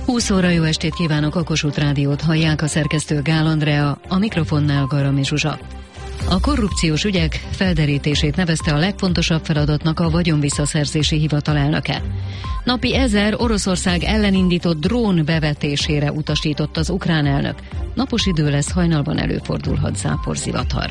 20 óra, jó estét kívánok, a Kossuth Rádiót hallják, a szerkesztő Gál Andrea, a mikrofonnál Garami Zsuzsa. A korrupciós ügyek felderítését nevezte a legfontosabb feladatnak a vagyonvisszaszerzési hivatal elnöke. Napi 1000 Oroszország ellen indított drón bevetésére utasított az ukrán elnök. Napos idő lesz, hajnalban előfordulhat záporzivatar.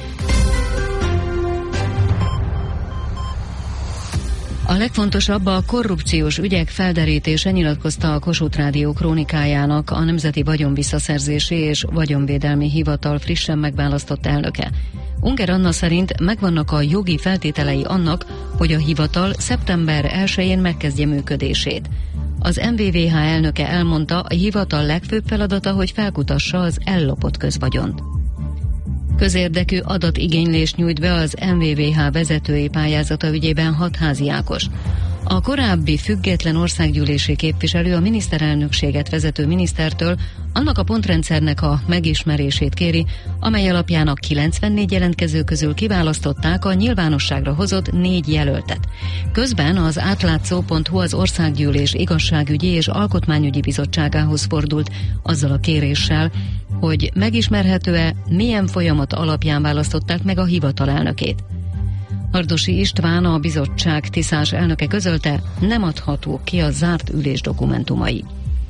A legfontosabb a korrupciós ügyek felderítése, nyilatkozta a Kossuth Rádió krónikájának a Nemzeti Vagyonvisszaszerzési és Vagyonvédelmi Hivatal frissen megválasztott elnöke. Unger Anna szerint megvannak a jogi feltételei annak, hogy a hivatal szeptember 1-én megkezdje működését. Az MVVH elnöke elmondta, a hivatal legfőbb feladata, hogy felkutassa az ellopott közvagyont. Közérdekű adatigénylést nyújt be az MVVH vezetői pályázata ügyében Hatházi Ákos. A korábbi független országgyűlési képviselő a miniszterelnökséget vezető minisztertől annak a pontrendszernek a megismerését kéri, amely alapján a 94 jelentkező közül kiválasztották a nyilvánosságra hozott 4 jelöltet. Közben az átlátszó.hu az Országgyűlés Igazságügyi és Alkotmányügyi Bizottságához fordult azzal a kéréssel, hogy megismerhető-e, milyen folyamat alapján választották meg a hivatal elnökét. Hardosi István, a bizottság tiszás elnöke közölte, nem adhatók ki a zárt ülés dokumentumai.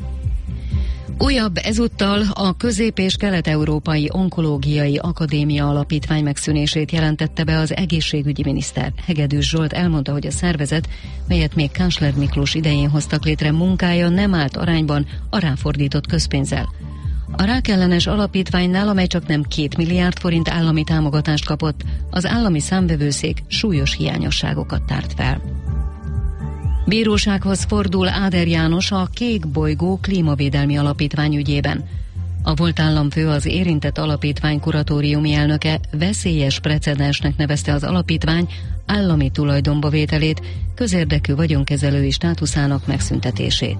Újabb ezúttal a Közép- és Kelet-Európai Onkológiai Akadémia Alapítvány megszűnését jelentette be az egészségügyi miniszter. Hegedűs Zsolt elmondta, hogy a szervezet, melyet még Kánchler Miklós idején hoztak létre, munkája nem állt arányban a ráfordított közpénzzel. A rákellenes alapítványnál, amely csak nem 2 milliárd forint állami támogatást kapott, az állami számvevőszék súlyos hiányosságokat tárt fel. Bírósághoz fordul Áder János a Kék Bolygó Klímavédelmi Alapítvány ügyében. A volt államfő, az érintett alapítvány kuratóriumi elnöke veszélyes precedensnek nevezte az alapítvány állami tulajdonba vételét, közérdekű vagyonkezelői státuszának megszüntetését.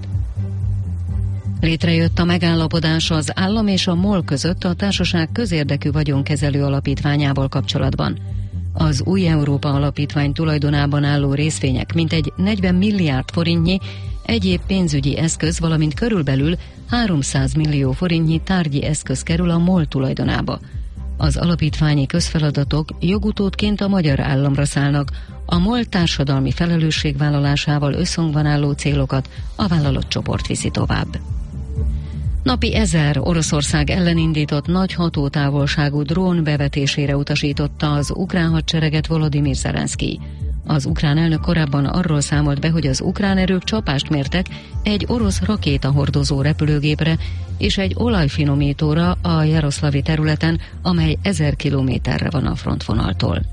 Létrejött a megállapodás az állam és a MOL között a társaság közérdekű vagyonkezelő alapítványával kapcsolatban. Az Új Európa Alapítvány tulajdonában álló részvények mintegy 40 milliárd forintnyi egyéb pénzügyi eszköz, valamint körülbelül 300 millió forintnyi tárgyi eszköz kerül a MOL tulajdonába. Az alapítványi közfeladatok jogutódként a magyar államra szállnak, a MOL társadalmi felelősségvállalásával összhangban álló célokat a vállalatcsoport viszi tovább. Napi 1000 Oroszország ellen indított nagy hatótávolságú drón bevetésére utasította az ukrán hadsereget Volodymyr Zelenszkij. Az ukrán elnök korábban arról számolt be, hogy az ukrán erők csapást mértek egy orosz rakétahordozó repülőgépre és egy olajfinomítóra a jaroszlavi területen, amely 1000 kilométerre van a frontvonaltól.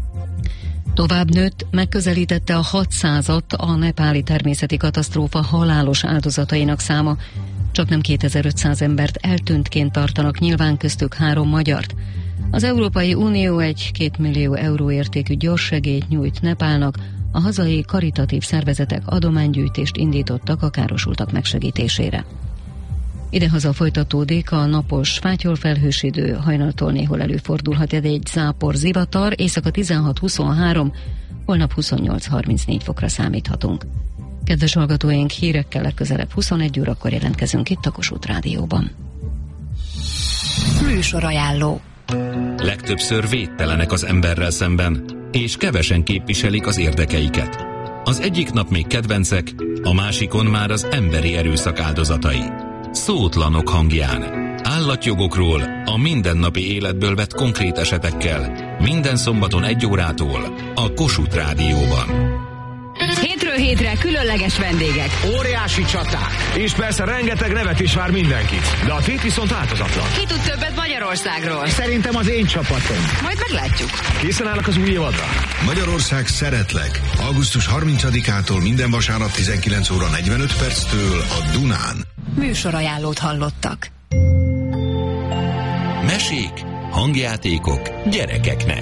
Tovább nőtt, megközelítette a 600-at a nepáli természeti katasztrófa halálos áldozatainak száma. Csaknem 2500 embert eltűntként tartanak nyilván, köztük 3 magyart. Az Európai Unió egy 2 millió euró értékű gyorssegélyt nyújt Nepálnak, a hazai karitatív szervezetek adománygyűjtést indítottak a károsultak megsegítésére. Idehaza folytatódik a napos, fátyolfelhős idő, hajnaltól néhol előfordulhat egy záporzivatar, éjszaka 16-23, holnap 28-34 fokra számíthatunk. Kedves hallgatóink, hírekkel legközelebb 21 órakor jelentkezünk itt a Kossuth Rádióban. Műsorajánló. Legtöbbször védtelenek az emberrel szemben, és kevesen képviselik az érdekeiket. Az egyik nap még kedvencek, a másikon már az emberi erőszak áldozatai. Szótlanok hangján. Állatjogokról, a mindennapi életből vett konkrét esetekkel. Minden szombaton 1 órától a Kossuth Rádióban. Hétről hétre különleges vendégek. Óriási csaták. És persze rengeteg nevet is vár mindenkit. De a tét viszont változatlan. Ki tud többet Magyarországról? Szerintem az én csapatom. Majd meglátjuk. Készen állnak az új évadra? Magyarország szeretlek. Augusztus 30-ától minden vasárnap 19 óra 45 perctől a Dunán. Műsorajánlót hallottak. Mesék, hangjátékok gyerekeknek.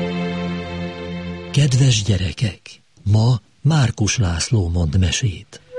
Kedves gyerekek, ma Márkus László mond mesét.